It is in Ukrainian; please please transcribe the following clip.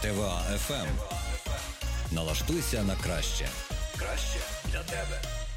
ТВА FM. Налаштуйся на краще. Краще для тебе.